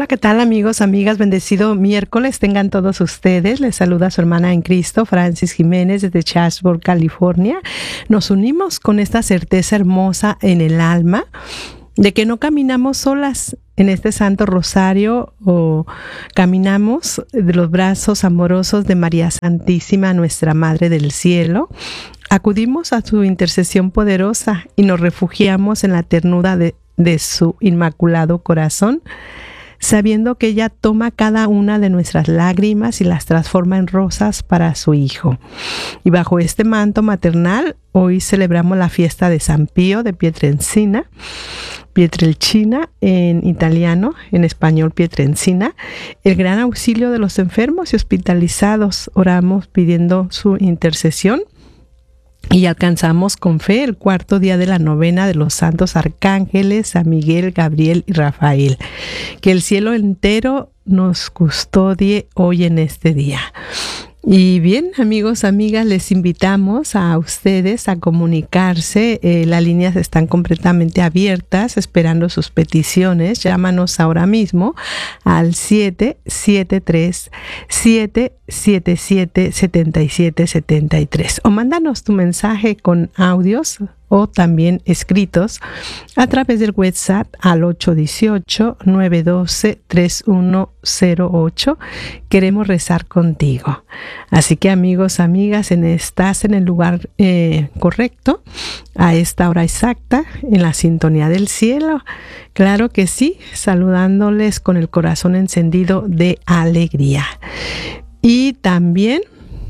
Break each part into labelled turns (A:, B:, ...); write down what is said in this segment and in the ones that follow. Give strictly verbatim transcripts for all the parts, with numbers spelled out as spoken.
A: ¿qué tal amigos, amigas? Bendecido miércoles tengan todos ustedes. Les saluda su hermana en Cristo, Francis Jiménez, desde Chatsworth, California. Nos unimos con esta certeza hermosa en el alma de que no caminamos solas en este Santo Rosario, o caminamos de los brazos amorosos de María Santísima, nuestra Madre del Cielo. Acudimos a su intercesión poderosa y nos refugiamos en la ternura de, de su inmaculado corazón, sabiendo que ella toma cada una de nuestras lágrimas y las transforma en rosas para su Hijo. Y bajo este manto maternal, hoy celebramos la fiesta de San Pío de Pietrelcina, Pietrelcina en italiano, en español Pietrelcina, el gran auxilio de los enfermos y hospitalizados. Oramos pidiendo su intercesión. Y alcanzamos con fe el cuarto día de la novena de los santos arcángeles San Miguel, Gabriel y Rafael. Que el cielo entero nos custodie hoy en este día. Y bien, amigos, amigas, les invitamos a ustedes a comunicarse. Eh, las líneas están completamente abiertas, esperando sus peticiones. Llámanos ahora mismo al siete siete tres, siete siete siete, siete siete siete tres o mándanos tu mensaje con audios o también escritos a través del WhatsApp al ocho uno ocho, nueve uno dos, tres uno cero ocho. Queremos rezar contigo. Así que amigos, amigas, en, estás en el lugar eh, correcto, a esta hora exacta, en la sintonía del cielo. Claro que sí, saludándoles con el corazón encendido de alegría. Y también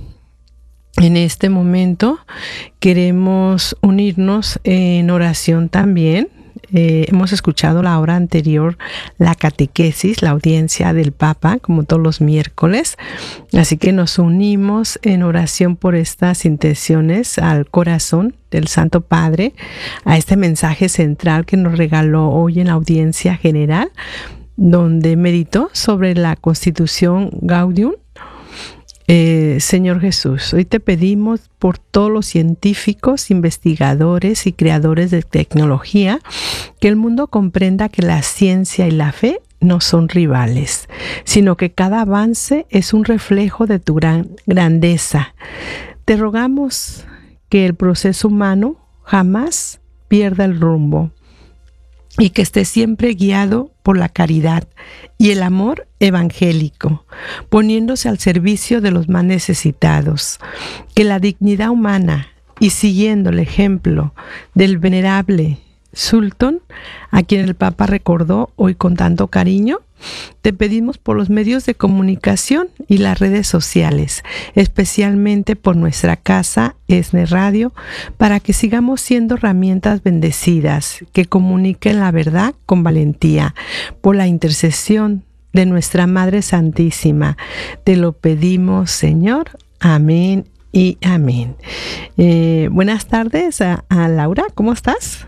A: en este momento queremos unirnos en oración también. Eh, hemos escuchado la hora anterior la catequesis, la audiencia del Papa, como todos los miércoles. Así que nos unimos en oración por estas intenciones al corazón del Santo Padre, a este mensaje central que nos regaló hoy en la audiencia general, donde meditó sobre la Constitución Gaudium. Eh, Señor Jesús, hoy te pedimos por todos los científicos, investigadores y creadores de tecnología, que el mundo comprenda que la ciencia y la fe no son rivales, sino que cada avance es un reflejo de tu gran grandeza. Te rogamos que el proceso humano jamás pierda el rumbo y que esté siempre guiado por la caridad y el amor evangélico, poniéndose al servicio de los más necesitados. Que la dignidad humana, y siguiendo el ejemplo del venerable Sultán, a quien el Papa recordó hoy con tanto cariño, te pedimos por los medios de comunicación y las redes sociales, especialmente por nuestra casa ESNE Radio, para que sigamos siendo herramientas bendecidas, que comuniquen la verdad con valentía, por la intercesión de nuestra Madre Santísima. Te lo pedimos, Señor. Amén y amén. Eh, buenas tardes a, a Laura, ¿cómo estás?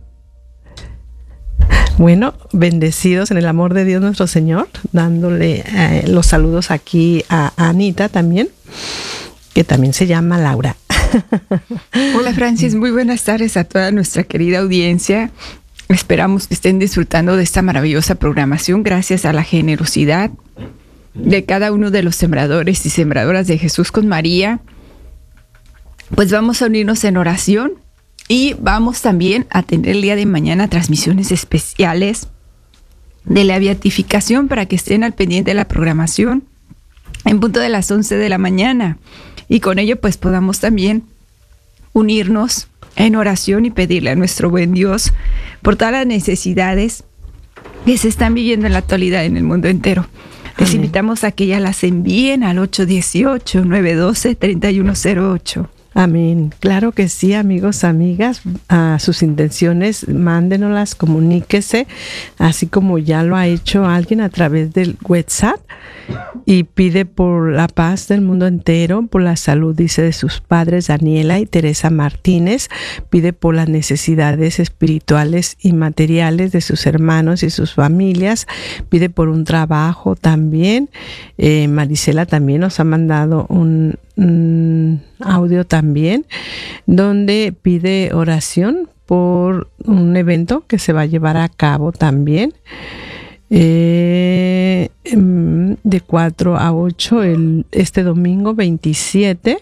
A: Bueno, bendecidos en el amor de Dios nuestro Señor, dándole eh, los saludos aquí a, a Anita también, que también se llama Laura.
B: Hola Francis, muy buenas tardes a toda nuestra querida audiencia. Esperamos que estén disfrutando de esta maravillosa programación gracias a la generosidad de cada uno de los sembradores y sembradoras de Jesús con María. Pues vamos a unirnos en oración. Y vamos también a tener el día de mañana transmisiones especiales de la beatificación para que estén al pendiente de la programación en punto de las once de la mañana. Y con ello pues podamos también unirnos en oración y pedirle a nuestro buen Dios por todas las necesidades que se están viviendo en la actualidad en el mundo entero. Les Amén. Invitamos a que ya las envíen al ocho uno ocho, nueve uno dos, tres uno cero ocho.
A: Amén. Claro que sí, amigos, amigas, a sus intenciones, mándenoslas, comuníquese, así como ya lo ha hecho alguien a través del WhatsApp, y pide por la paz del mundo entero, por la salud, dice, de sus padres Daniela y Teresa Martínez, pide por las necesidades espirituales y materiales de sus hermanos y sus familias, pide por un trabajo también. eh, Marisela también nos ha mandado un un audio también donde pide oración por un evento que se va a llevar a cabo también. eh, de cuatro a ocho el, este domingo veintisiete.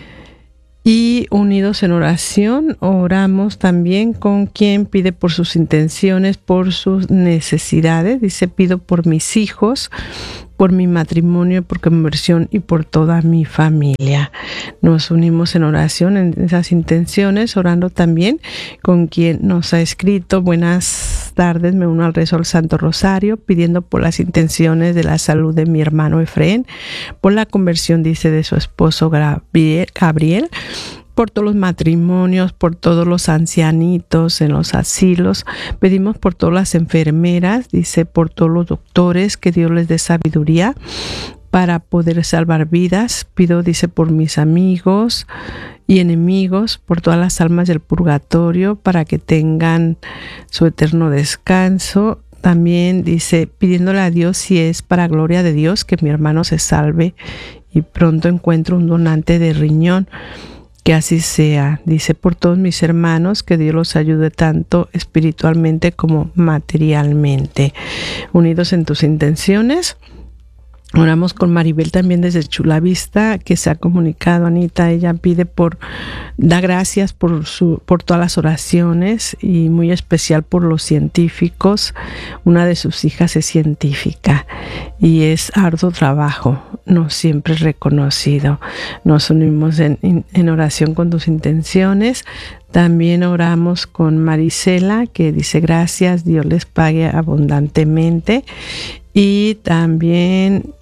A: Y unidos en oración, oramos también con quien pide por sus intenciones, por sus necesidades. Dice, pido por mis hijos, por mi matrimonio, por conversión y por toda mi familia. Nos unimos en oración en esas intenciones, orando también con quien nos ha escrito. Buenas tardes, me uno al rezo al Santo Rosario, pidiendo por las intenciones de la salud de mi hermano Efraín, por la conversión, dice, de su esposo Gabriel, por todos los matrimonios, por todos los ancianitos en los asilos. Pedimos por todas las enfermeras, dice, por todos los doctores, que Dios les dé sabiduría para poder salvar vidas. Pido, dice, por mis amigos y enemigos, por todas las almas del purgatorio, para que tengan su eterno descanso. También dice, pidiéndole a Dios, si es para gloria de Dios, que mi hermano se salve y pronto encuentre un donante de riñón. Que así sea. Dice, por todos mis hermanos, que Dios los ayude tanto espiritualmente como materialmente. Unidos en tus intenciones. Oramos con Maribel también desde Chulavista, que se ha comunicado, Anita. Ella pide por, da gracias por su, por todas las oraciones y muy especial por los científicos. Una de sus hijas es científica y es arduo trabajo, no siempre reconocido. Nos unimos en, en oración con tus intenciones. También oramos con Marisela, que dice gracias, Dios les pague abundantemente. Y también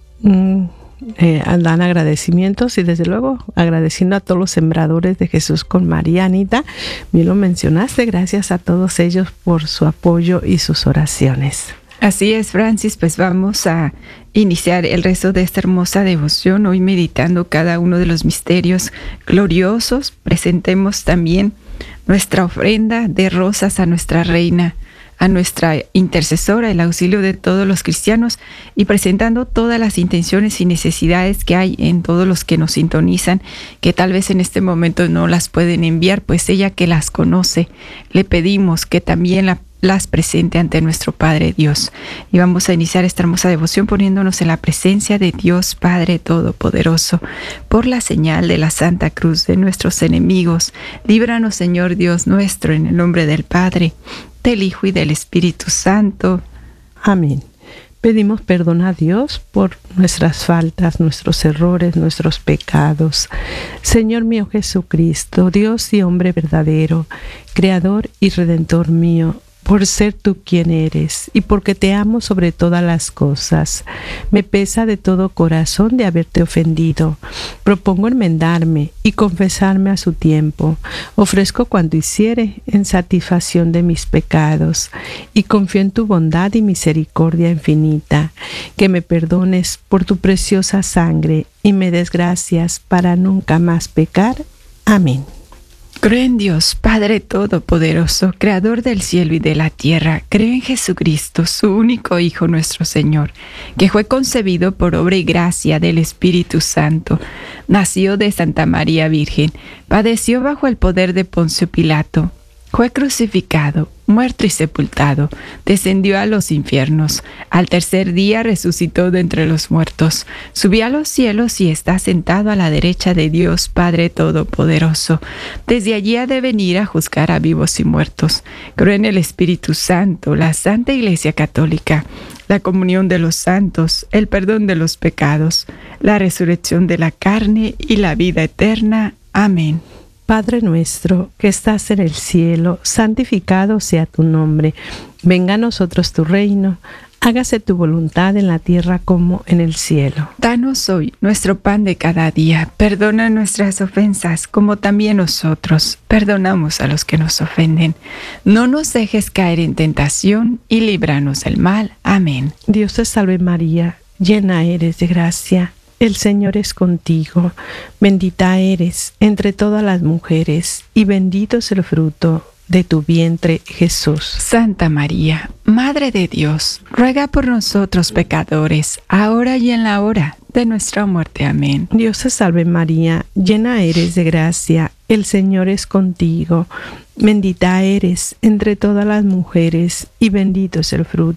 A: mm, eh, dan agradecimientos y desde luego agradeciendo a todos los sembradores de Jesús con María. Anita, bien lo mencionaste, gracias a todos ellos por su apoyo y sus oraciones.
B: Así es, Francis, pues vamos a iniciar el resto de esta hermosa devoción, hoy meditando cada uno de los misterios gloriosos. Presentemos también nuestra ofrenda de rosas a nuestra Reina, a nuestra intercesora, el auxilio de todos los cristianos, y presentando todas las intenciones y necesidades que hay en todos los que nos sintonizan, que tal vez en este momento no las pueden enviar, pues ella que las conoce, le pedimos que también la las presente ante nuestro Padre Dios. Y vamos a iniciar esta hermosa devoción poniéndonos en la presencia de Dios Padre Todopoderoso. Por la señal de la Santa Cruz de nuestros enemigos, líbranos, Señor Dios nuestro, en el nombre del Padre, del Hijo y del Espíritu Santo.
A: Amén. Pedimos perdón a Dios por nuestras faltas, nuestros errores, nuestros pecados. Señor mío Jesucristo, Dios y hombre verdadero, Creador y Redentor mío, por ser tú quien eres y porque te amo sobre todas las cosas. Me pesa de todo corazón de haberte ofendido. Propongo enmendarme y confesarme a su tiempo. Ofrezco cuanto hiciere en satisfacción de mis pecados y confío en tu bondad y misericordia infinita, que me perdones por tu preciosa sangre y me des gracias para nunca más pecar. Amén.
B: Creo en Dios, Padre Todopoderoso, Creador del cielo y de la tierra. Creo en Jesucristo, su único Hijo, nuestro Señor, que fue concebido por obra y gracia del Espíritu Santo. Nació de Santa María Virgen, padeció bajo el poder de Poncio Pilato. Fue crucificado, muerto y sepultado, descendió a los infiernos. Al tercer día resucitó de entre los muertos, subió a los cielos y está sentado a la derecha de Dios Padre Todopoderoso. Desde allí ha de venir a juzgar a vivos y muertos. Creo en el Espíritu Santo, la Santa Iglesia Católica, la comunión de los santos, el perdón de los pecados, la resurrección de la carne y la vida eterna. Amén.
A: Padre nuestro, que estás en el cielo, santificado sea tu nombre. Venga a nosotros tu reino. Hágase tu voluntad en la tierra como en el cielo.
B: Danos hoy nuestro pan de cada día. Perdona nuestras ofensas, como también nosotros perdonamos a los que nos ofenden. No nos dejes caer en tentación y líbranos del mal. Amén.
A: Dios te salve María, llena eres de gracia. El Señor es contigo, bendita eres entre todas las mujeres, y bendito es el fruto de tu vientre, Jesús.
B: Santa María, Madre de Dios, ruega por nosotros pecadores, ahora y en la hora de nuestra muerte. Amén.
A: Dios te salve María, llena eres de gracia, el Señor es contigo, bendita eres entre todas las mujeres, y bendito es el fruto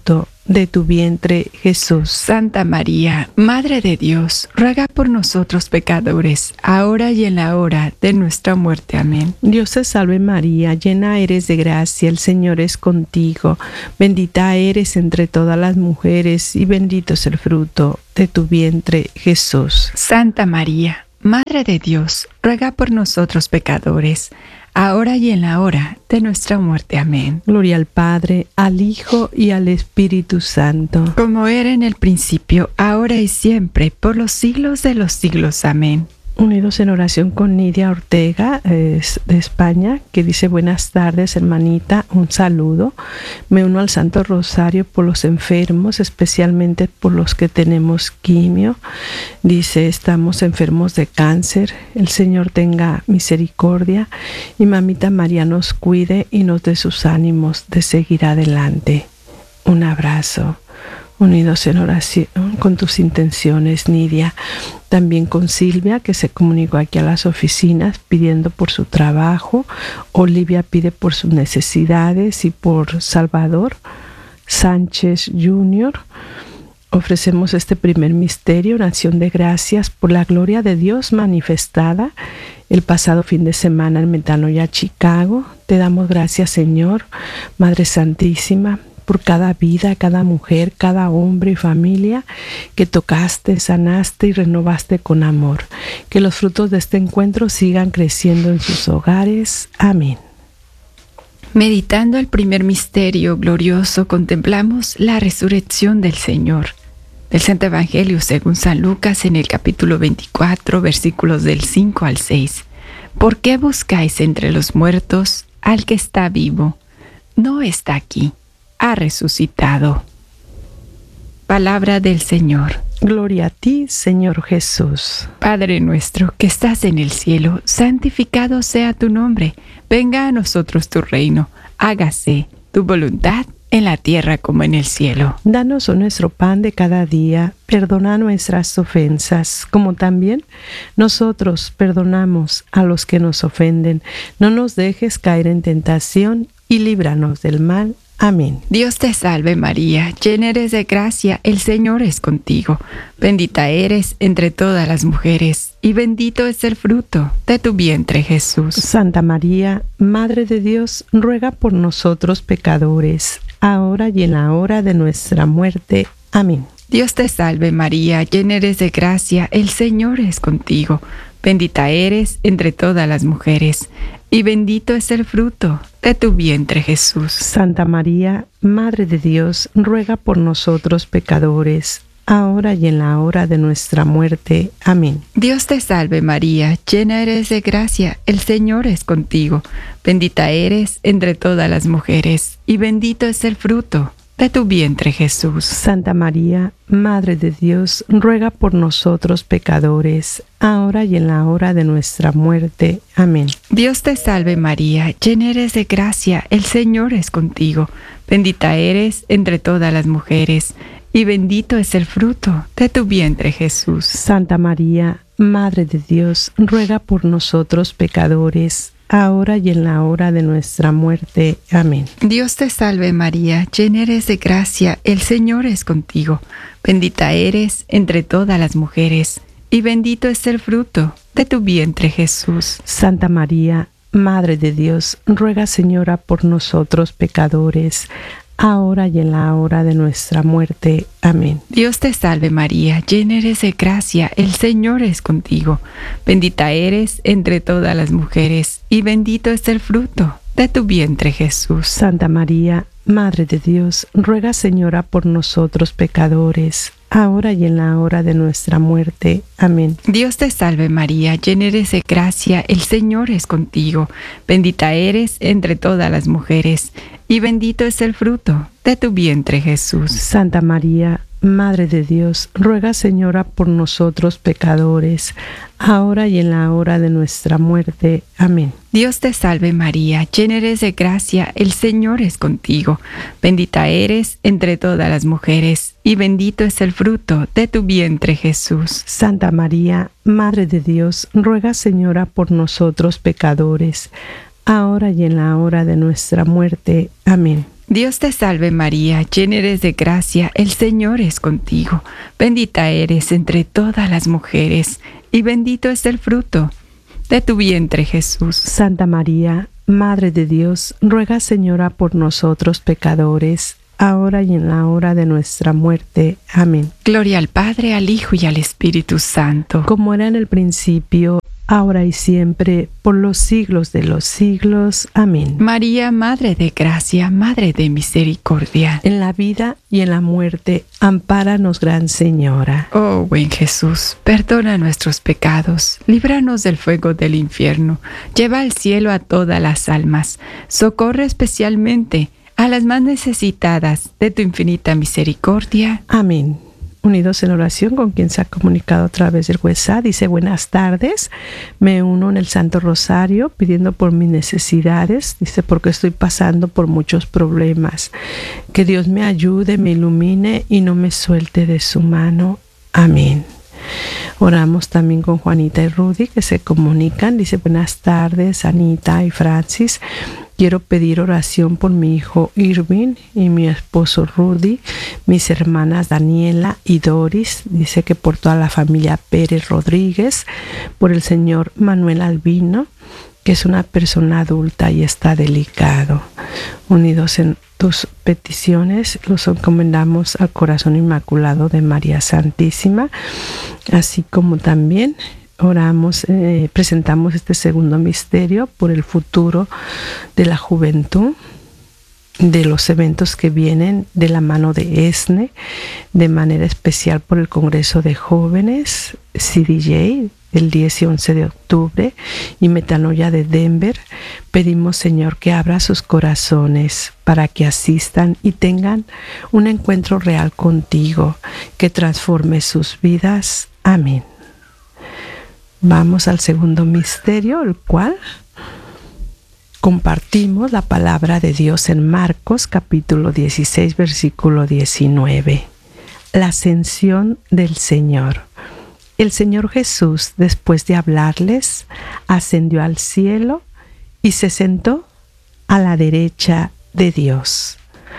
A: de tu vientre, Jesús.
B: Santa María, Madre de Dios, ruega por nosotros pecadores, ahora y en la hora de nuestra muerte. Amén.
A: Dios te salve María, llena eres de gracia, el Señor es contigo. Bendita eres entre todas las mujeres y bendito es el fruto de tu vientre, Jesús.
B: Santa María, Madre de Dios, ruega por nosotros pecadores, ahora y en la hora de nuestra muerte. Amén.
A: Gloria al Padre, al Hijo y al Espíritu Santo.
B: Como era en el principio, ahora y siempre, por los siglos de los siglos. Amén.
A: Unidos en oración con Nidia Ortega, eh, de España, que dice: buenas tardes, hermanita, un saludo. Me uno al Santo Rosario por los enfermos, especialmente por los que tenemos quimio. Dice: estamos enfermos de cáncer, el Señor tenga misericordia y Mamita María nos cuide y nos dé sus ánimos de seguir adelante. Un abrazo. Unidos en oración con tus intenciones, Nidia. También con Silvia, que se comunicó aquí a las oficinas pidiendo por su trabajo. Olivia pide por sus necesidades y por Salvador Sánchez junior Ofrecemos este primer misterio, una acción de gracias por la gloria de Dios manifestada el pasado fin de semana en Metanoia, Chicago. Te damos gracias, Señor, Madre Santísima, por cada vida, cada mujer, cada hombre y familia que tocaste, sanaste y renovaste con amor. Que los frutos de este encuentro sigan creciendo en sus hogares. Amén.
B: Meditando el primer misterio glorioso, contemplamos la resurrección del Señor. Del Santo Evangelio según San Lucas, en el capítulo veinticuatro, versículos del cinco al seis. ¿Por qué buscáis entre los muertos al que está vivo? No está aquí, ha resucitado. Palabra del Señor.
A: Gloria a ti, Señor Jesús.
B: Padre nuestro que estás en el cielo, santificado sea tu nombre. Venga a nosotros tu reino. Hágase tu voluntad en la tierra como en el cielo.
A: Danos nuestro pan de cada día. Perdona nuestras ofensas, como también nosotros perdonamos a los que nos ofenden. No nos dejes caer en tentación y líbranos del mal. Amén.
B: Dios te salve María, llena eres de gracia, el Señor es contigo. Bendita eres entre todas las mujeres, y bendito es el fruto de tu vientre, Jesús.
A: Santa María, Madre de Dios, ruega por nosotros pecadores, ahora y en la hora de nuestra muerte. Amén.
B: Dios te salve María, llena eres de gracia, el Señor es contigo. Bendita eres entre todas las mujeres, y bendito es el fruto de tu vientre, Jesús.
A: Santa María, Madre de Dios, ruega por nosotros pecadores, ahora y en la hora de nuestra muerte. Amén.
B: Dios te salve María, llena eres de gracia, el Señor es contigo. Bendita eres entre todas las mujeres, y bendito es el fruto de tu vientre, Jesús.
A: Santa María, Madre de Dios, ruega por nosotros pecadores, ahora y en la hora de nuestra muerte. Amén.
B: Dios te salve María, llena eres de gracia, el Señor es contigo. Bendita eres entre todas las mujeres, y bendito es el fruto de tu vientre, Jesús.
A: Santa María, Madre de Dios, ruega por nosotros pecadores, ahora y en la hora de nuestra muerte. Amén.
B: Dios te salve María, llena eres de gracia, el Señor es contigo. Bendita eres entre todas las mujeres, y bendito es el fruto de tu vientre, Jesús.
A: Santa María, Madre de Dios, ruega, Señora, por nosotros pecadores, ahora y en la hora de nuestra muerte. Amén.
B: Dios te salve María, llena eres de gracia, el Señor es contigo. Bendita eres entre todas las mujeres, y bendito es el fruto de tu vientre, Jesús.
A: Santa María, Madre de Dios, ruega, Señora, por nosotros pecadores, ahora y en la hora de nuestra muerte. Amén.
B: Dios te salve María, llena eres de gracia, el Señor es contigo. Bendita eres entre todas las mujeres, y bendito es el fruto de tu vientre, Jesús.
A: Santa María, Madre de Dios, ruega, Señora, por nosotros pecadores, ahora y en la hora de nuestra muerte. Amén.
B: Dios te salve María, llena eres de gracia, el Señor es contigo. Bendita eres entre todas las mujeres, y bendito es el fruto de tu vientre, Jesús.
A: Santa María, Madre de Dios, ruega, Señora, por nosotros pecadores, ahora y en la hora de nuestra muerte. Amén.
B: Dios te salve María, llena eres de gracia, el Señor es contigo. Bendita eres entre todas las mujeres, y bendito es el fruto de tu vientre, Jesús.
A: Santa María, Madre de Dios, ruega, Señora, por nosotros pecadores, ahora y en la hora de nuestra muerte. Amén.
B: Gloria al Padre, al Hijo y al Espíritu Santo.
A: Como era en el principio, ahora y siempre, por los siglos de los siglos. Amén.
B: María, Madre de Gracia, Madre de Misericordia.
A: En la vida y en la muerte, ampáranos, Gran Señora.
B: Oh, buen Jesús, perdona nuestros pecados, líbranos del fuego del infierno, lleva al cielo a todas las almas, socorre especialmente a las más necesitadas de tu infinita misericordia.
A: Amén. Unidos en oración con quien se ha comunicado a través del WhatsApp, dice: buenas tardes, me uno en el Santo Rosario pidiendo por mis necesidades, dice, porque estoy pasando por muchos problemas. Que Dios me ayude, me ilumine y no me suelte de su mano. Amén. Oramos también con Juanita y Rudy, que se comunican. Dice: buenas tardes, Anita y Francis. Quiero pedir oración por mi hijo Irving y mi esposo Rudy, mis hermanas Daniela y Doris. Dice que por toda la familia Pérez Rodríguez, por el señor Manuel Albino, que es una persona adulta y está delicado. Unidos en tus peticiones, los encomendamos al corazón inmaculado de María Santísima, así como también oramos, eh, presentamos este segundo misterio por el futuro de la juventud, de los eventos que vienen de la mano de ESNE, de manera especial por el Congreso de Jóvenes, C D J, el diez y once de octubre, y Metanoia de Denver. Pedimos, Señor, que abra sus corazones para que asistan y tengan un encuentro real contigo, que transforme sus vidas. Amén. Vamos al segundo misterio, el cual compartimos la palabra de Dios en Marcos capítulo dieciséis, versículo diecinueve. La ascensión del Señor. El Señor Jesús, después de hablarles, ascendió al cielo y se sentó a la derecha de Dios.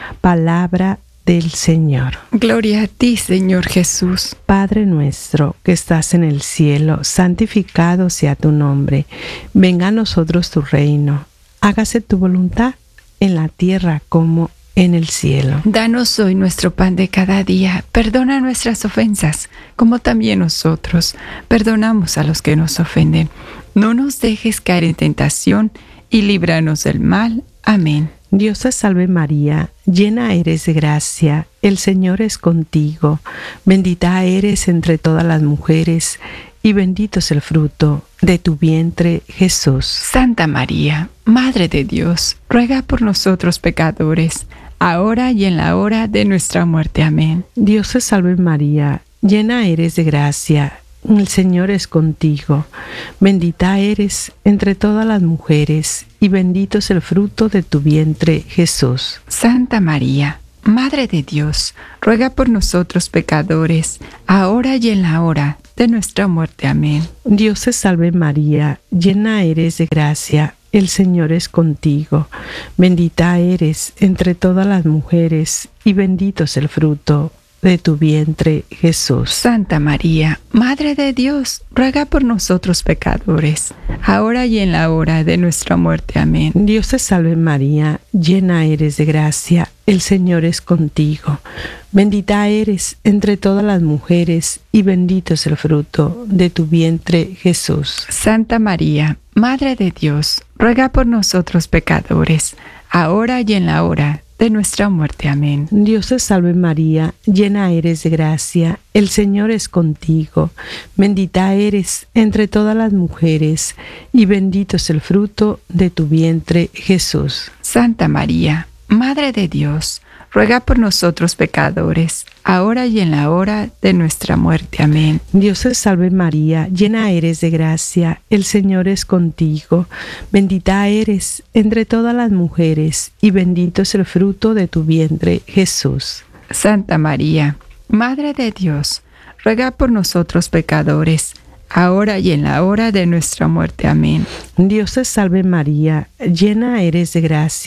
A: Palabra del Señor.
B: Gloria a ti, Señor Jesús.
A: Padre nuestro que estás en el cielo, santificado sea tu nombre. Venga a nosotros tu reino. Hágase tu voluntad en la tierra como en el cielo.
B: Danos hoy nuestro pan de cada día. Perdona nuestras ofensas, como también nosotros perdonamos a los que nos ofenden. No nos dejes caer en tentación y líbranos del mal. Amén.
A: Dios te salve María, llena eres de gracia, el Señor es contigo. Bendita eres entre todas las mujeres, y bendito es el fruto de tu vientre, Jesús.
B: Santa María, Madre de Dios, ruega por nosotros pecadores, ahora y en la hora de nuestra muerte. Amén.
A: Dios te salve María, llena eres de gracia, el Señor es contigo. Bendita eres entre todas las mujeres, y bendito es el fruto de tu vientre, Jesús.
B: Santa María, Madre de Dios, ruega por nosotros pecadores, ahora y en la hora de nuestra muerte. Amén.
A: Dios te salve María, llena eres de gracia, el Señor es contigo. Bendita eres entre todas las mujeres, y bendito es el fruto de tu vientre, Jesús.
B: Santa María, Madre de Dios, ruega por nosotros pecadores, ahora y en la hora de nuestra muerte. Amén.
A: Dios te salve María, llena eres de gracia, el Señor es contigo. Bendita eres entre todas las mujeres, y bendito es el fruto de tu vientre, Jesús.
B: Santa María, Madre de Dios, ruega por nosotros pecadores, ahora y en la hora de nuestra muerte. Amén.
A: Dios te salve María, llena eres de gracia, el Señor es contigo. Bendita eres entre todas las mujeres, y bendito es el fruto de tu vientre, Jesús.
B: Santa María, Madre de Dios, ruega por nosotros pecadores, ahora y en la hora de nuestra muerte. Amén.
A: Dios te salve María, llena eres de gracia, el Señor es contigo. Bendita eres entre todas las mujeres, y bendito es el fruto de tu vientre, Jesús.
B: Santa María, Madre de Dios, ruega por nosotros pecadores, ahora y en la hora de nuestra muerte. Amén.
A: Dios te salve María, llena eres de gracia,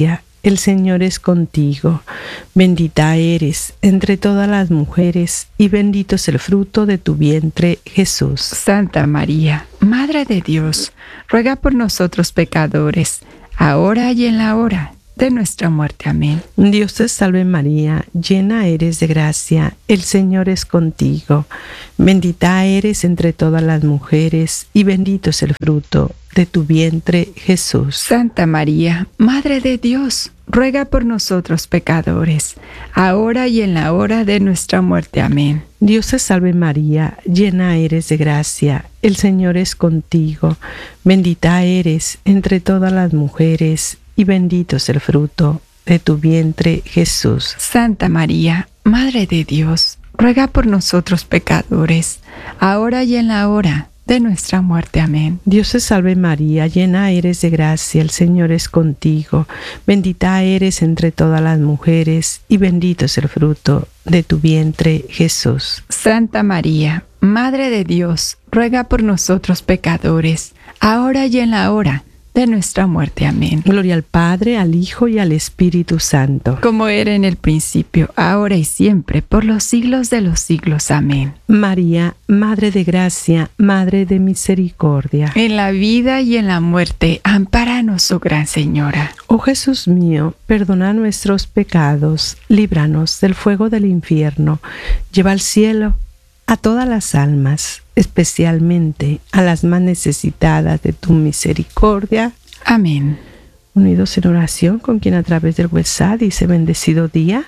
A: el Señor es contigo. Bendita eres entre todas las mujeres, y bendito es el fruto de tu vientre, Jesús.
B: Santa María, Madre de Dios, ruega por nosotros pecadores, ahora y en la hora de nuestra muerte. Amén.
A: Dios te salve María, llena eres de gracia, el Señor es contigo. Bendita eres entre todas las mujeres, y bendito es el fruto de tu vientre, Jesús.
B: Santa María, Madre de Dios, ruega por nosotros pecadores, ahora y en la hora de nuestra muerte. Amén.
A: Dios te salve María, llena eres de gracia, el Señor es contigo. Bendita eres entre todas las mujeres, y bendito es el fruto de tu vientre, Jesús.
B: Santa María, Madre de Dios, ruega por nosotros pecadores, ahora y en la hora de nuestra muerte. Amén.
A: Dios te salve María, llena eres de gracia, el Señor es contigo. Bendita eres entre todas las mujeres, y bendito es el fruto de tu vientre, Jesús.
B: Santa María, Madre de Dios, ruega por nosotros pecadores, ahora y en la hora de nuestra muerte. Amén.
A: Gloria al Padre, al Hijo y al Espíritu Santo.
B: Como era en el principio, ahora y siempre, por los siglos de los siglos. Amén.
A: María, Madre de gracia, Madre de misericordia.
B: En la vida y en la muerte, ampáranos, oh Gran Señora.
A: Oh Jesús mío, perdona nuestros pecados, líbranos del fuego del infierno, lleva al cielo a todas las almas, especialmente a las más necesitadas de tu misericordia.
B: Amén.
A: Unidos en oración con quien a través del WhatsApp dice: bendecido día,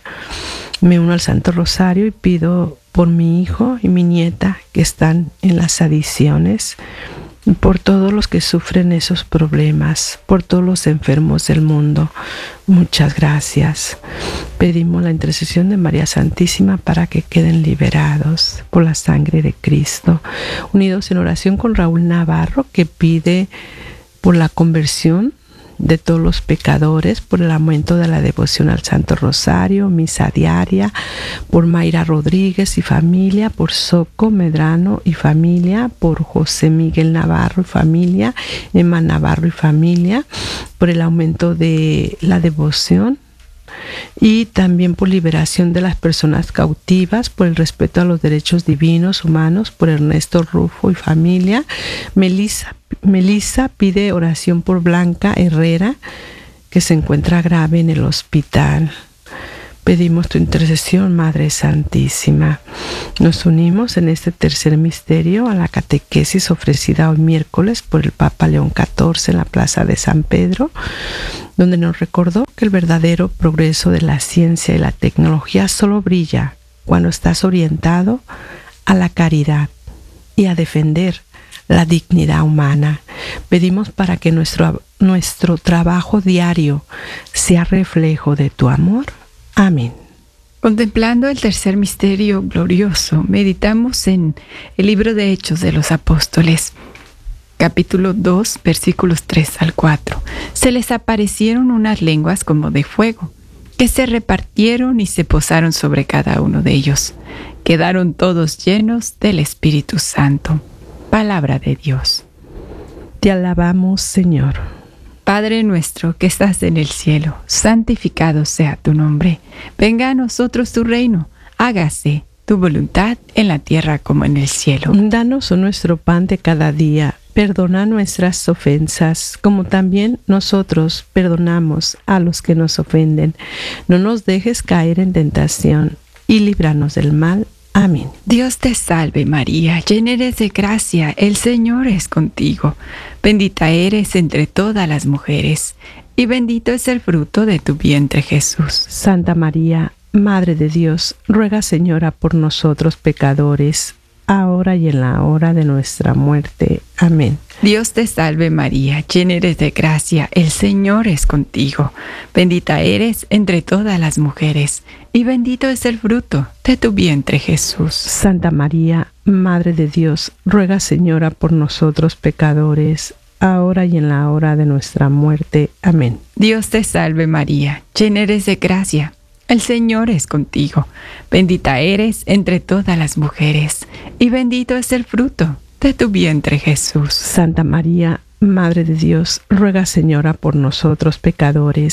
A: me uno al Santo Rosario y pido por mi hijo y mi nieta que están en las adicciones, por todos los que sufren esos problemas, por todos los enfermos del mundo. Muchas gracias. Pedimos la intercesión de María Santísima para que queden liberados por la sangre de Cristo. Unidos en oración con Raúl Navarro, que pide por la conversión de todos los pecadores, por el aumento de la devoción al Santo Rosario, misa diaria, por Mayra Rodríguez y familia, por Soco Medrano y familia, por José Miguel Navarro y familia, Emma Navarro y familia, por el aumento de la devoción, y también por liberación de las personas cautivas, por el respeto a los derechos divinos humanos, por Ernesto Rufo y familia. Melissa, Melissa pide oración por Blanca Herrera, que se encuentra grave en el hospital. Pedimos tu intercesión, Madre Santísima. Nos unimos en este tercer misterio a la catequesis ofrecida hoy miércoles por el Papa León catorce en la Plaza de San Pedro, donde nos recordó que el verdadero progreso de la ciencia y la tecnología solo brilla cuando estás orientado a la caridad y a defender la dignidad humana. Pedimos para que nuestro, nuestro trabajo diario sea reflejo de tu amor. Amén.
B: Contemplando el tercer misterio glorioso, meditamos en el libro de Hechos de los Apóstoles, capítulo dos, versículos tres al cuatro. Se les aparecieron unas lenguas como de fuego, que se repartieron y se posaron sobre cada uno de ellos. Quedaron todos llenos del Espíritu Santo. Palabra de Dios.
A: Te alabamos, Señor.
B: Padre nuestro que estás en el cielo, santificado sea tu nombre. Venga a nosotros tu reino, hágase tu voluntad en la tierra como en el cielo.
A: Danos nuestro pan de cada día, perdona nuestras ofensas, como también nosotros perdonamos a los que nos ofenden. No nos dejes caer en tentación y líbranos del mal. Amén.
B: Dios te salve María, llena eres de gracia, el Señor es contigo. Bendita eres entre todas las mujeres, y bendito es el fruto de tu vientre, Jesús.
A: Santa María, Madre de Dios, ruega, Señora, por nosotros pecadores, ahora y en la hora de nuestra muerte. Amén.
B: Dios te salve María, llena eres de gracia, el Señor es contigo. Bendita eres entre todas las mujeres, y bendito es el fruto de tu vientre, Jesús.
A: Santa María, Madre de Dios, ruega, Señora, por nosotros pecadores, ahora y en la hora de nuestra muerte. Amén.
B: Dios te salve María, llena eres de gracia, el Señor es contigo. Bendita eres entre todas las mujeres, y bendito es el fruto de tu vientre, Jesús.
A: Santa María, Madre de Dios, ruega, Señora, por nosotros pecadores,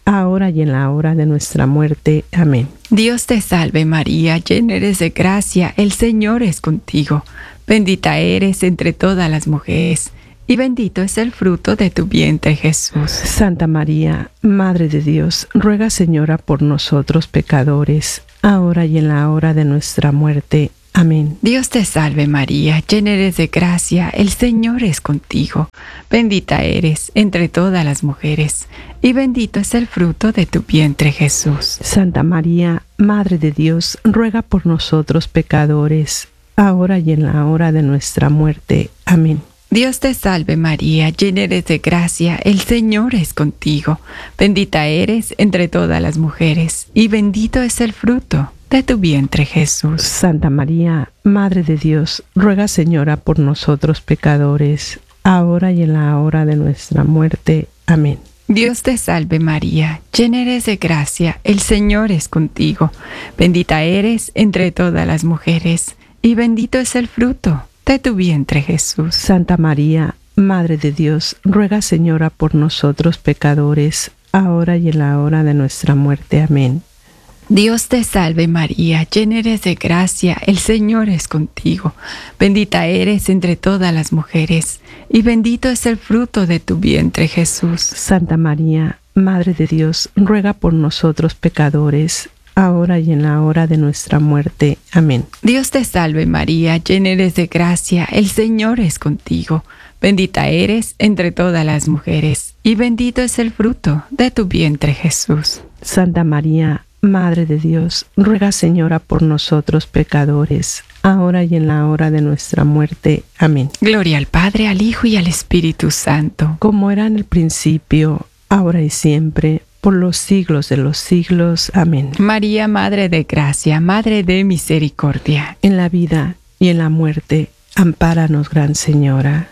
A: ahora y en la hora de nuestra muerte. Amén.
B: Dios te salve María, llena eres de gracia, el Señor es contigo. Bendita eres entre todas las mujeres, y bendito es el fruto de tu vientre, Jesús.
A: Santa María, Madre de Dios, ruega, Señora, por nosotros pecadores, ahora y en la hora de nuestra muerte. Amén.
B: Dios te salve María, llena eres de gracia, el Señor es contigo. Bendita eres entre todas las mujeres, y bendito es el fruto de tu vientre, Jesús.
A: Santa María, Madre de Dios, ruega por nosotros pecadores, ahora y en la hora de nuestra muerte. Amén.
B: Dios te salve María, llena eres de gracia, el Señor es contigo. Bendita eres entre todas las mujeres, y bendito es el fruto de tu vientre, Jesús.
A: Santa María, Madre de Dios, ruega, Señora, por nosotros pecadores, ahora y en la hora de nuestra muerte. Amén.
B: Dios te salve María, llena eres de gracia, el Señor es contigo. Bendita eres entre todas las mujeres, y bendito es el fruto de tu vientre, Jesús.
A: Santa María, Madre de Dios, ruega, Señora, por nosotros pecadores, ahora y en la hora de nuestra muerte. Amén.
B: Dios te salve María, llena eres de gracia, el Señor es contigo. Bendita eres entre todas las mujeres, y bendito es el fruto de tu vientre, Jesús.
A: Santa María, Madre de Dios, ruega por nosotros pecadores, ahora y en la hora de nuestra muerte. Amén.
B: Dios te salve María, llena eres de gracia, el Señor es contigo. Bendita eres entre todas las mujeres, y bendito es el fruto de tu vientre, Jesús.
A: Santa María, Madre de Dios, ruega, Señora, por nosotros pecadores, ahora y en la hora de nuestra muerte. Amén.
B: Gloria al Padre, al Hijo y al Espíritu Santo.
A: Como era en el principio, ahora y siempre, por los siglos de los siglos. Amén.
B: María, Madre de Gracia, Madre de Misericordia.
A: En la vida y en la muerte, ampáranos, Gran Señora.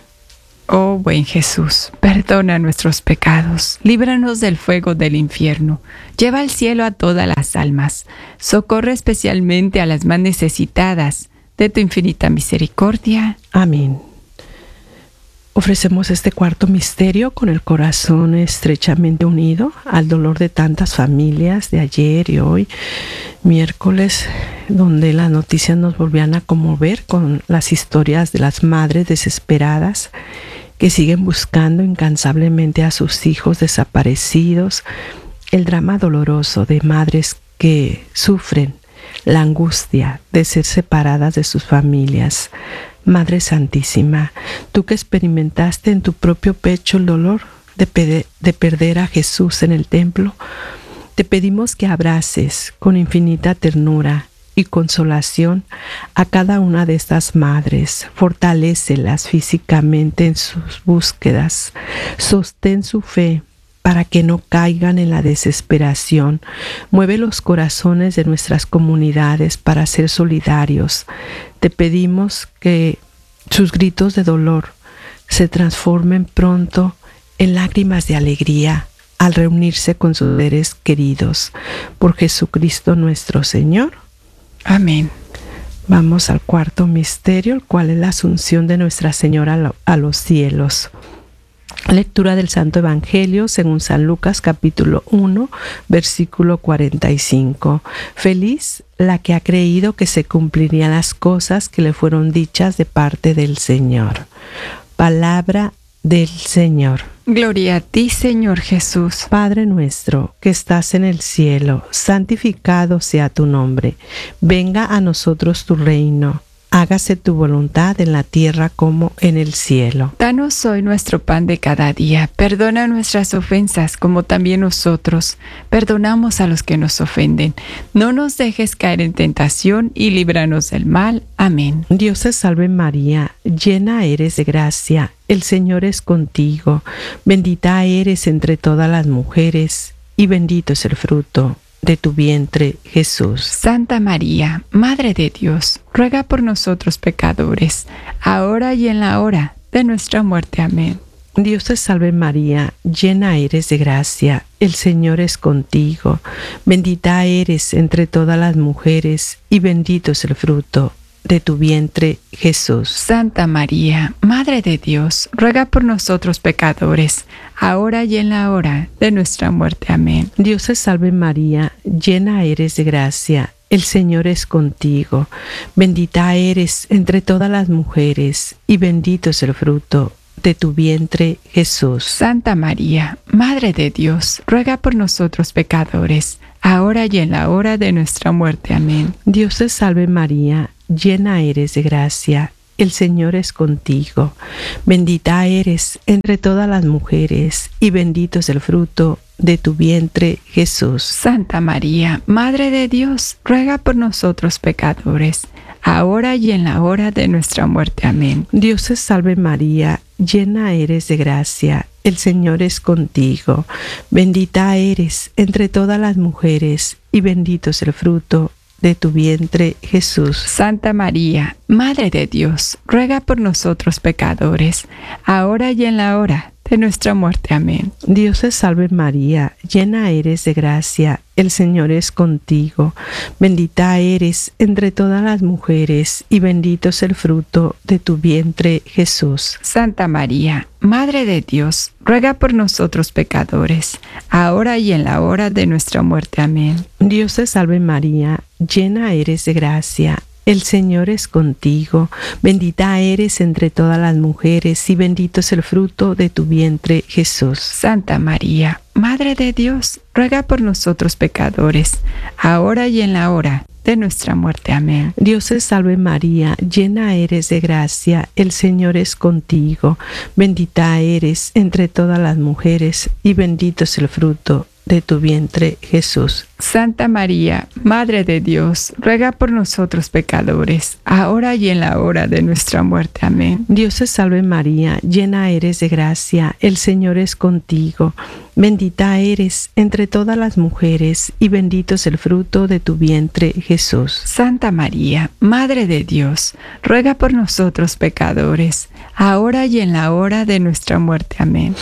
B: Oh buen Jesús, perdona nuestros pecados, líbranos del fuego del infierno, lleva al cielo a todas las almas, socorre especialmente a las más necesitadas de tu infinita misericordia.
A: Amén. Ofrecemos este cuarto misterio con el corazón estrechamente unido al dolor de tantas familias de ayer y hoy, miércoles, donde las noticias nos volvían a conmover con las historias de las madres desesperadas que siguen buscando incansablemente a sus hijos desaparecidos, el drama doloroso de madres que sufren la angustia de ser separadas de sus familias. Madre Santísima, tú que experimentaste en tu propio pecho el dolor de, pe- de perder a Jesús en el templo, te pedimos que abraces con infinita ternura y consolación a cada una de estas madres, fortalécelas físicamente en sus búsquedas, sostén su fe para que no caigan en la desesperación, mueve los corazones de nuestras comunidades para ser solidarios. Te pedimos que sus gritos de dolor se transformen pronto en lágrimas de alegría al reunirse con sus seres queridos. Por Jesucristo nuestro Señor.
B: Amén.
A: Vamos al cuarto misterio, el cual es la asunción de Nuestra Señora a los cielos. Lectura del Santo Evangelio según San Lucas, capítulo uno, versículo cuarenta y cinco. Feliz la que ha creído que se cumplirían las cosas que le fueron dichas de parte del Señor. Palabra del Señor.
B: Gloria a ti, Señor Jesús.
A: Padre nuestro, que estás en el cielo, santificado sea tu nombre. Venga a nosotros tu reino. Hágase tu voluntad en la tierra como en el cielo.
B: Danos hoy nuestro pan de cada día. Perdona nuestras ofensas como también nosotros perdonamos a los que nos ofenden. No nos dejes caer en tentación y líbranos del mal. Amén.
A: Dios te salve María, llena eres de gracia. El Señor es contigo. Bendita eres entre todas las mujeres y bendito es el fruto de tu vientre, Jesús.
B: Santa María, Madre de Dios, ruega por nosotros pecadores, ahora y en la hora de nuestra muerte. Amén.
A: Dios te salve María, llena eres de gracia, el Señor es contigo. Bendita eres entre todas las mujeres y bendito es el fruto de tu vientre, Jesús.
B: Santa María, Madre de Dios, ruega por nosotros pecadores, ahora y en la hora de nuestra muerte. Amén.
A: Dios te salve María, llena eres de gracia, el Señor es contigo. Bendita eres entre todas las mujeres, y bendito es el fruto de tu vientre, Jesús.
B: Santa María, Madre de Dios, ruega por nosotros pecadores, ahora y en la hora de nuestra muerte. Amén.
A: Dios te salve María, llena eres de gracia, el Señor es contigo. Bendita eres entre todas las mujeres, y bendito es el fruto de tu vientre, Jesús.
B: Santa María, Madre de Dios, ruega por nosotros pecadores, ahora y en la hora de nuestra muerte. Amén.
A: Dios te salve María, llena eres de gracia, el Señor es contigo. Bendita eres entre todas las mujeres, y bendito es el fruto de tu vientre, Jesús.
B: Santa María, Madre de Dios, ruega por nosotros pecadores, ahora y en la hora de nuestra muerte. Amén.
A: Dios te salve María, llena eres de gracia, el Señor es contigo. Bendita eres entre todas las mujeres, y bendito es el fruto de tu vientre, Jesús.
B: Santa María, Madre de Dios, ruega por nosotros pecadores, ahora y en la hora de nuestra muerte. Amén.
A: Dios te salve María, llena eres de gracia, el Señor es contigo. Bendita eres entre todas las mujeres, y bendito es el fruto de tu vientre, Jesús.
B: Santa María, Madre de Dios, ruega por nosotros pecadores, ahora y en la hora de nuestra muerte. Amén.
A: Dios te salve María, llena eres de gracia, el Señor es contigo. Bendita eres entre todas las mujeres, y bendito es el fruto de tu vientre, Jesús.
B: Santa María, Madre de Dios, ruega por nosotros pecadores, ahora y en la hora de nuestra muerte. Amén.
A: Dios te salve María, llena eres de gracia, el Señor es contigo. Bendita eres entre todas las mujeres, y bendito es el fruto de tu vientre, Jesús.
B: Santa María, Madre de Dios, ruega por nosotros pecadores, ahora y en la hora de nuestra muerte. Amén.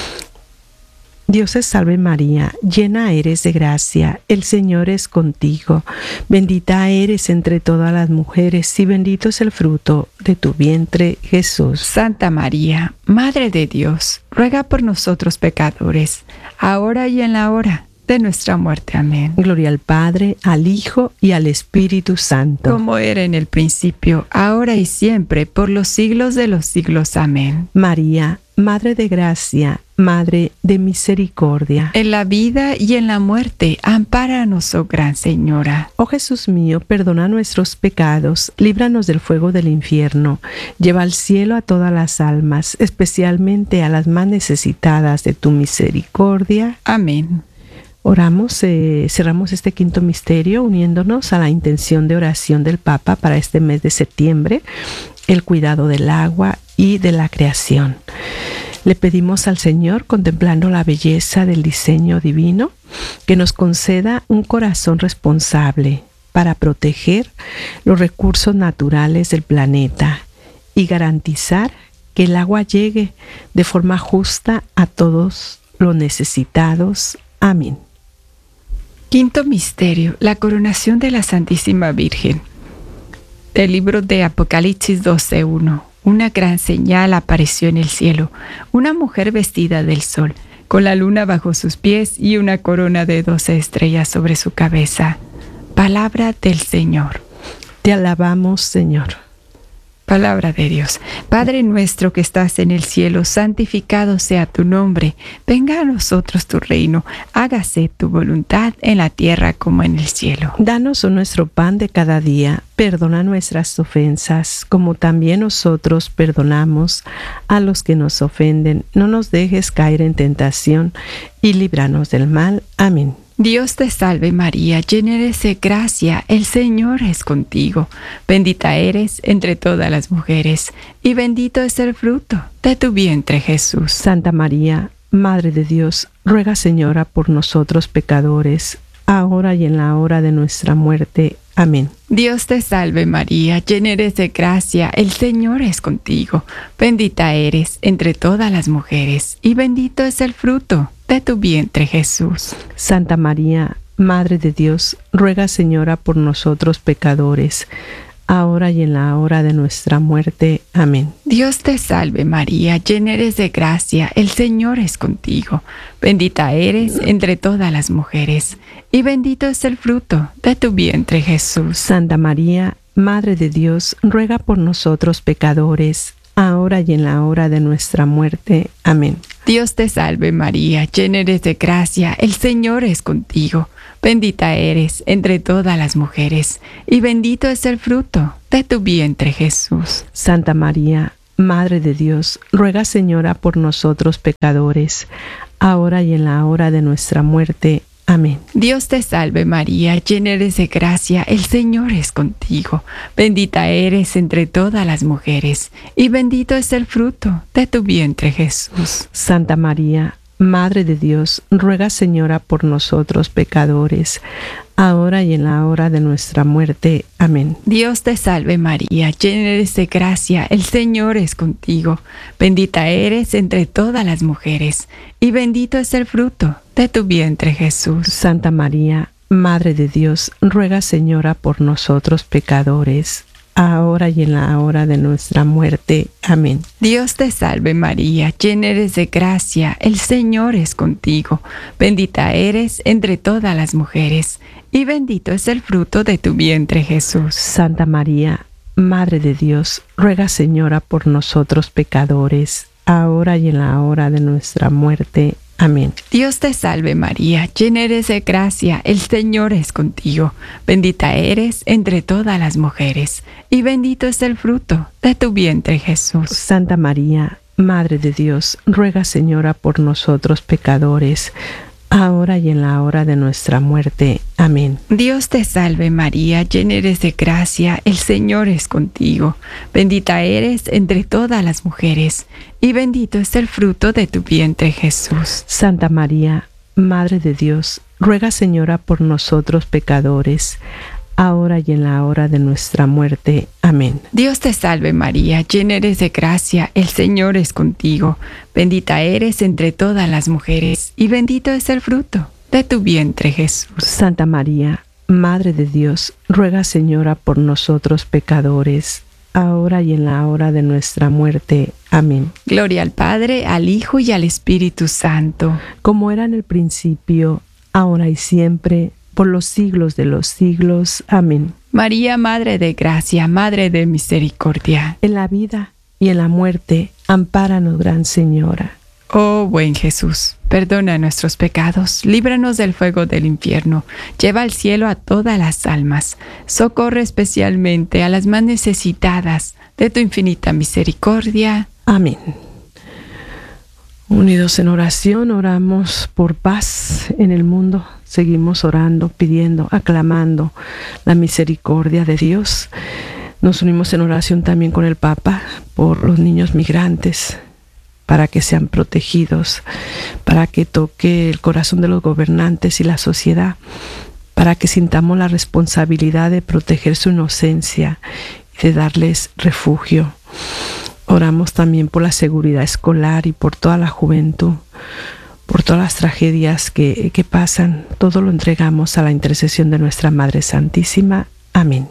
A: Dios te salve María, llena eres de gracia, el Señor es contigo. Bendita eres entre todas las mujeres, y bendito es el fruto de tu vientre, Jesús.
B: Santa María, Madre de Dios, ruega por nosotros pecadores, ahora y en la hora de nuestra muerte. Amén.
A: Gloria al Padre, al Hijo y al Espíritu Santo.
B: Como era en el principio, ahora y siempre, por los siglos de los siglos. Amén.
A: María, Madre de gracia, Madre de misericordia.
B: En la vida y en la muerte, ampáranos, oh Gran Señora.
A: Oh Jesús mío, perdona nuestros pecados, líbranos del fuego del infierno, lleva al cielo a todas las almas, especialmente a las más necesitadas de tu misericordia.
B: Amén.
A: Oramos, eh, cerramos este quinto misterio uniéndonos a la intención de oración del Papa para este mes de septiembre, el cuidado del agua y de la creación. Le pedimos al Señor, contemplando la belleza del diseño divino, que nos conceda un corazón responsable para proteger los recursos naturales del planeta y garantizar que el agua llegue de forma justa a todos los necesitados. Amén.
B: Quinto misterio, la coronación de la Santísima Virgen. Del libro de Apocalipsis doce uno. Una gran señal apareció en el cielo, una mujer vestida del sol, con la luna bajo sus pies y una corona de doce estrellas sobre su cabeza. Palabra del Señor.
A: Te alabamos, Señor.
B: Palabra de Dios. Padre nuestro que estás en el cielo, santificado sea tu nombre. Venga a nosotros tu reino. Hágase tu voluntad en la tierra como en el cielo.
A: Danos nuestro pan de cada día. Perdona nuestras ofensas, como también nosotros perdonamos a los que nos ofenden. No nos dejes caer en tentación y líbranos del mal. Amén.
B: Dios te salve María, llena eres de gracia, el Señor es contigo. Bendita eres entre todas las mujeres, y bendito es el fruto de tu vientre, Jesús.
A: Santa María, Madre de Dios, ruega, Señora, por nosotros pecadores, ahora y en la hora de nuestra muerte. Amén.
B: Dios te salve María, llena eres de gracia, el Señor es contigo. Bendita eres entre todas las mujeres, y bendito es el fruto de tu vientre, Jesús.
A: Santa María, Madre de Dios, ruega, Señora, por nosotros pecadores, ahora y en la hora de nuestra muerte. Amén.
B: Dios te salve María, llena eres de gracia, el Señor es contigo. Bendita eres entre todas las mujeres, y bendito es el fruto de tu vientre Jesús.
A: Santa María, Madre de Dios, ruega por nosotros pecadores, ahora y en la hora de nuestra muerte. Amén.
B: Dios te salve María, llena eres de gracia, el Señor es contigo. Bendita eres entre todas las mujeres, y bendito es el fruto de tu vientre Jesús.
A: Santa María, Madre de Dios, ruega, Señora, por nosotros pecadores, ahora y en la hora de nuestra muerte. Amén.
B: Dios te salve María, llena eres de gracia, el Señor es contigo. Bendita eres entre todas las mujeres, y bendito es el fruto de tu vientre Jesús.
A: Santa María, Madre de Dios, ruega, Señora, por nosotros pecadores, ahora y en la hora de nuestra muerte. Amén.
B: Dios te salve María, llena eres de gracia, el Señor es contigo. Bendita eres entre todas las mujeres, y bendito es el fruto de tu vientre Jesús.
A: Santa María, Madre de Dios, ruega, Señora, por nosotros pecadores, ahora y en la hora de nuestra muerte. Amén.
B: Dios te salve María, llena eres de gracia, el Señor es contigo. Bendita eres entre todas las mujeres, y bendito es el fruto de tu vientre Jesús.
A: Santa María, Madre de Dios, ruega, Señora, por nosotros pecadores, ahora y en la hora de nuestra muerte. Amén.
B: Dios te salve María, llena eres de gracia, el Señor es contigo. Bendita eres entre todas las mujeres, y bendito es el fruto de tu vientre Jesús.
A: Santa María, Madre de Dios, ruega, Señora, por nosotros pecadores, ahora y en la hora de nuestra muerte. Amén.
B: Dios te salve María, llena eres de gracia, el Señor es contigo. Bendita eres entre todas las mujeres, y bendito es el fruto de tu vientre Jesús.
A: Santa María, Madre de Dios, ruega, Señora, por nosotros pecadores, ahora y en la hora de nuestra muerte. Amén.
B: Dios te salve María, llena eres de gracia, el Señor es contigo. Bendita eres entre todas las mujeres, y bendito es el fruto de tu vientre Jesús.
A: Santa María, Madre de Dios, ruega, Señora, por nosotros pecadores, ahora y en la hora de nuestra muerte. Amén.
B: Gloria al Padre, al Hijo y al Espíritu Santo,
A: como era en el principio, ahora y siempre, por los siglos de los siglos. Amén.
B: María, Madre de Gracia, Madre de Misericordia,
A: en la vida y en la muerte, ampáranos, Gran Señora.
B: Oh buen Jesús, perdona nuestros pecados, líbranos del fuego del infierno, lleva al cielo a todas las almas, socorre especialmente a las más necesitadas de tu infinita misericordia.
A: Amén. Unidos en oración, oramos por paz en el mundo. Seguimos orando, pidiendo, aclamando la misericordia de Dios. Nos unimos en oración también con el Papa por los niños migrantes, para que sean protegidos, para que toque el corazón de los gobernantes y la sociedad, para que sintamos la responsabilidad de proteger su inocencia y de darles refugio. Oramos también por la seguridad escolar y por toda la juventud, por todas las tragedias que, que pasan. Todo lo entregamos a la intercesión de nuestra Madre Santísima. Amén.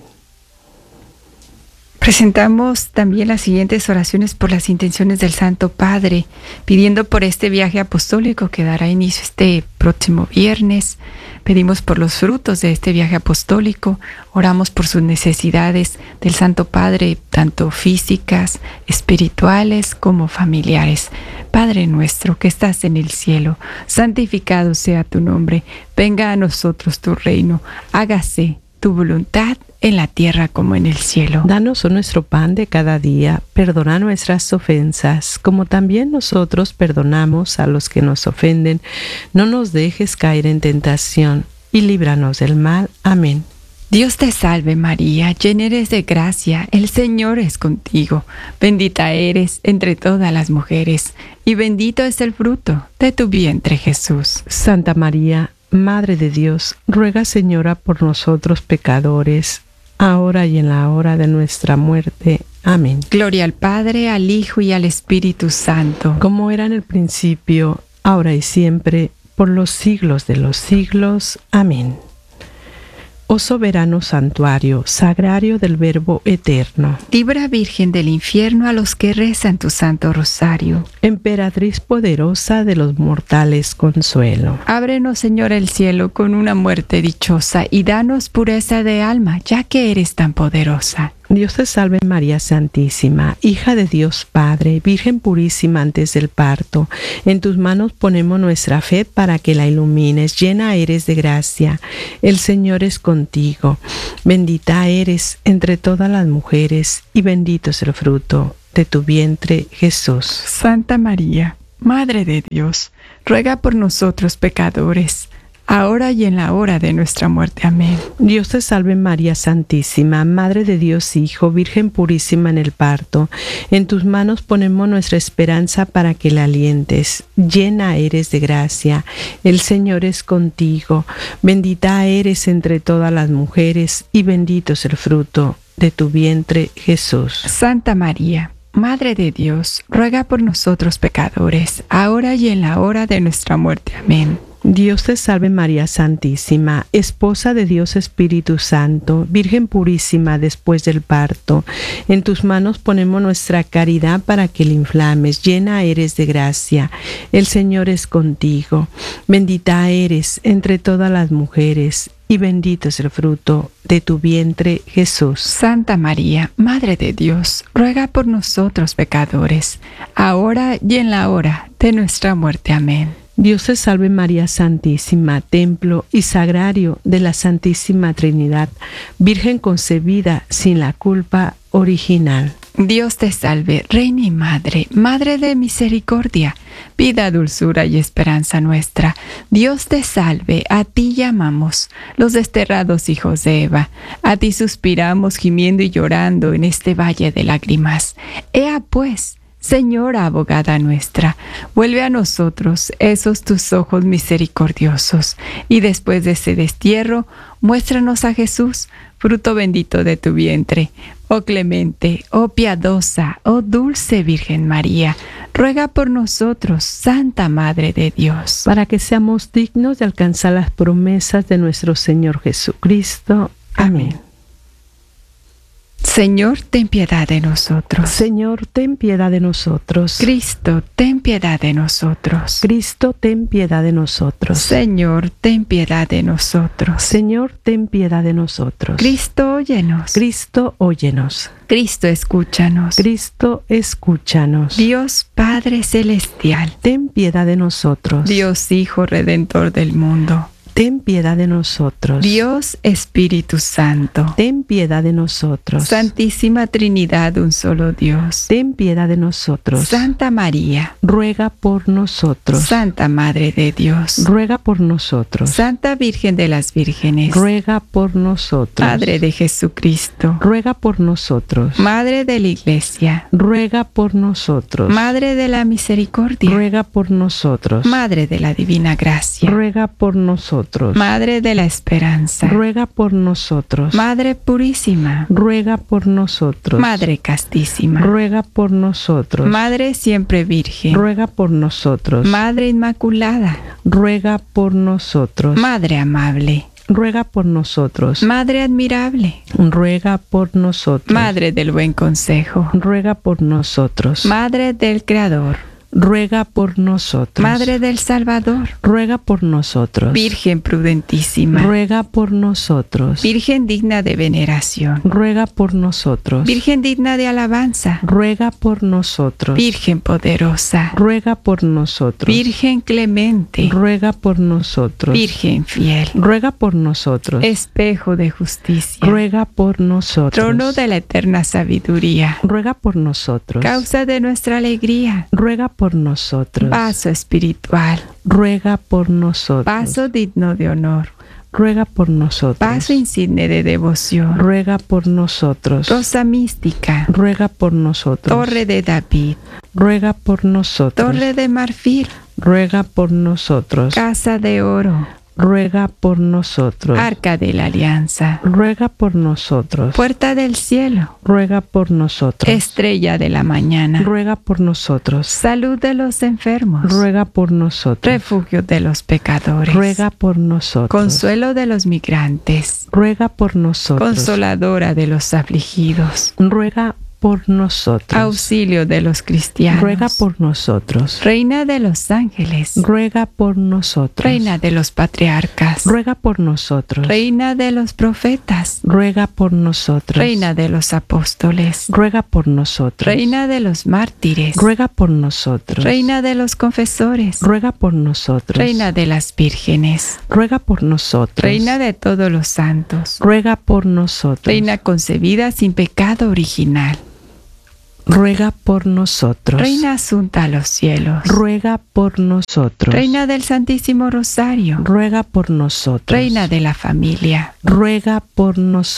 B: Presentamos también las siguientes oraciones por las intenciones del Santo Padre, pidiendo por este viaje apostólico que dará inicio este próximo viernes. Pedimos por los frutos de este viaje apostólico, oramos por sus necesidades del Santo Padre, tanto físicas, espirituales como familiares. Padre nuestro que estás en el cielo, santificado sea tu nombre, venga a nosotros tu reino, hágase tu voluntad en la tierra como en el cielo.
A: Danos hoy nuestro pan de cada día, perdona nuestras ofensas, como también nosotros perdonamos a los que nos ofenden. No nos dejes caer en tentación, y líbranos del mal. Amén.
B: Dios te salve María, llena eres de gracia, el Señor es contigo. Bendita eres entre todas las mujeres, y bendito es el fruto de tu vientre Jesús.
A: Santa María, Madre de Dios, ruega, Señora, por nosotros pecadores, ahora y en la hora de nuestra muerte. Amén.
B: Gloria al Padre, al Hijo y al Espíritu Santo,
A: como era en el principio, ahora y siempre, por los siglos de los siglos. Amén. oh soberano santuario, sagrario del Verbo eterno.
B: Libra, Virgen del infierno, a los que rezan tu santo rosario.
A: Emperatriz poderosa de los mortales, consuelo.
B: Ábrenos, Señor, el cielo con una muerte dichosa y danos pureza de alma, ya que eres tan poderosa.
A: Dios te salve María Santísima, hija de Dios Padre, Virgen purísima antes del parto. En tus manos ponemos nuestra fe para que la ilumines. Llena eres de gracia, el Señor es contigo. Bendita eres entre todas las mujeres y bendito es el fruto de tu vientre, Jesús.
B: Santa María, Madre de Dios, ruega por nosotros pecadores, ahora y en la hora de nuestra muerte. Amén.
A: Dios te salve María Santísima, Madre de Dios Hijo, Virgen purísima en el parto. En tus manos ponemos nuestra esperanza para que la alientes. Llena eres de gracia, el Señor es contigo. Bendita eres entre todas las mujeres y bendito es el fruto de tu vientre, Jesús.
B: Santa María, Madre de Dios, ruega por nosotros pecadores, ahora y en la hora de nuestra muerte. Amén.
A: Dios te salve María Santísima, Esposa de Dios Espíritu Santo, Virgen purísima después del parto. En tus manos ponemos nuestra caridad para que la inflames. Llena eres de gracia, el Señor es contigo. Bendita eres entre todas las mujeres y bendito es el fruto de tu vientre, Jesús.
B: Santa María, Madre de Dios, ruega por nosotros pecadores, ahora y en la hora de nuestra muerte. Amén.
A: Dios te salve María Santísima, templo y sagrario de la Santísima Trinidad, Virgen concebida sin la culpa original.
B: Dios te salve, Reina y Madre, Madre de misericordia, vida, dulzura y esperanza nuestra. Dios te salve, a ti llamamos, los desterrados hijos de Eva. A ti suspiramos gimiendo y llorando en este valle de lágrimas. Ea pues, Señora abogada nuestra, vuelve a nosotros esos tus ojos misericordiosos, y después de ese destierro, muéstranos a Jesús, fruto bendito de tu vientre. Oh clemente, oh piadosa, oh dulce Virgen María, ruega por nosotros, Santa Madre de Dios,
A: para que seamos dignos de alcanzar las promesas de nuestro Señor Jesucristo. Amén.
B: Señor, ten piedad de nosotros.
A: Señor, ten piedad de nosotros.
B: Cristo, ten piedad de nosotros.
A: Cristo, ten piedad de nosotros.
B: Señor, ten piedad de nosotros.
A: Señor, ten piedad de nosotros.
B: Cristo, óyenos.
A: Cristo, óyenos.
B: Cristo, escúchanos.
A: Cristo, escúchanos.
B: Dios Padre Celestial,
A: ten piedad de nosotros.
B: Dios Hijo Redentor del mundo,
A: ten piedad de nosotros.
B: Dios Espíritu Santo,
A: ten piedad de nosotros.
B: Santísima Trinidad, un solo Dios,
A: ten piedad de nosotros.
B: Santa María,
A: ruega por nosotros.
B: Santa Madre de Dios,
A: ruega por nosotros.
B: Santa Virgen de las Vírgenes,
A: ruega por nosotros.
B: Madre de Jesucristo,
A: ruega por nosotros.
B: Madre de la Iglesia,
A: ruega por nosotros.
B: Madre de la Misericordia,
A: ruega por nosotros.
B: Madre de la Divina Gracia,
A: ruega por nosotros.
B: Madre de la Esperanza,
A: ruega por nosotros.
B: Madre Purísima,
A: ruega por nosotros.
B: Madre Castísima,
A: ruega por nosotros.
B: Madre Siempre Virgen,
A: ruega por nosotros.
B: Madre Inmaculada,
A: ruega por nosotros.
B: Madre Amable,
A: ruega por nosotros.
B: Madre Admirable,
A: ruega por nosotros.
B: Madre del Buen Consejo,
A: ruega por nosotros.
B: Madre del Creador,
A: ruega por nosotros.
B: Madre del Salvador,
A: ruega por nosotros.
B: Virgen prudentísima,
A: ruega por nosotros.
B: Virgen digna de veneración,
A: ruega por nosotros.
B: Virgen digna de alabanza,
A: ruega por nosotros.
B: Virgen poderosa,
A: ruega por nosotros.
B: Virgen clemente,
A: ruega por nosotros.
B: Virgen fiel,
A: ruega por nosotros.
B: espejo de justicia,
A: ruega por nosotros.
B: trono de la eterna sabiduría,
A: ruega por nosotros.
B: causa de nuestra alegría,
A: ruega por nosotros.
B: vaso espiritual,
A: ruega por nosotros.
B: vaso digno de honor,
A: ruega por nosotros.
B: vaso insigne de devoción,
A: ruega por nosotros.
B: rosa mística,
A: ruega por nosotros.
B: torre de David,
A: ruega por nosotros.
B: torre de marfil,
A: ruega por nosotros.
B: casa de oro,
A: ruega por nosotros.
B: Arca de la Alianza,
A: ruega por nosotros.
B: Puerta del cielo,
A: ruega por nosotros.
B: Estrella de la mañana,
A: ruega por nosotros.
B: Salud de los enfermos,
A: ruega por nosotros.
B: Refugio de los pecadores,
A: ruega por nosotros.
B: Consuelo de los migrantes,
A: ruega por nosotros.
B: Consoladora de los afligidos,
A: ruega por nosotros.
B: Auxilio de los cristianos,
A: ruega por nosotros.
B: Reina de los ángeles,
A: ruega por nosotros.
B: Reina de los patriarcas,
A: ruega por nosotros.
B: Reina de los profetas,
A: ruega por nosotros.
B: Reina de los apóstoles,
A: ruega por nosotros.
B: Reina de los mártires,
A: ruega por nosotros.
B: Reina de los confesores,
A: ruega por nosotros.
B: Reina de las vírgenes,
A: ruega por nosotros.
B: Reina de todos los santos,
A: ruega por nosotros.
B: Reina concebida sin pecado original,
A: ruega por nosotros.
B: Reina asunta a los cielos,
A: ruega por nosotros.
B: Reina del Santísimo Rosario,
A: ruega por nosotros.
B: Reina de la familia,
A: ruega por nosotros.